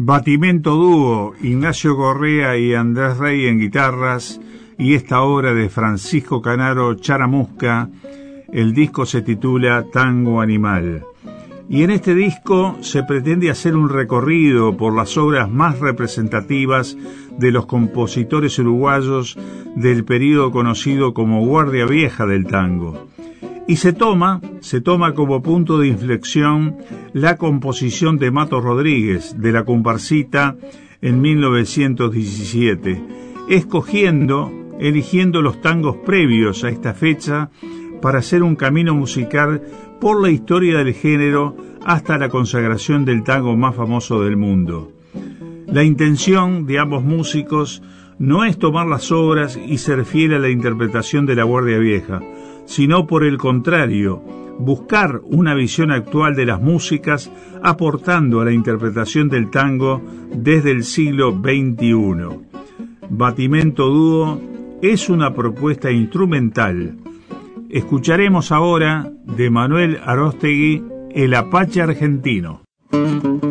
Batimento Dúo, Ignacio Correa y Andrés Rey en guitarras, y esta obra de Francisco Canaro Charamusca. El disco se titula Tango Animal. Y en este disco se pretende hacer un recorrido por las obras más representativas de los compositores uruguayos del período conocido como Guardia Vieja del tango. Y se toma como punto de inflexión la composición de Mato Rodríguez de La Comparsita en 1917, eligiendo los tangos previos a esta fecha para hacer un camino musical por la historia del género hasta la consagración del tango más famoso del mundo. La intención de ambos músicos no es tomar las obras y ser fiel a la interpretación de la Guardia Vieja, sino por el contrario, buscar una visión actual de las músicas aportando a la interpretación del tango desde el siglo XXI. Batimento Dúo es una propuesta instrumental. Escucharemos ahora de Manuel Aróstegui, El Apache Argentino.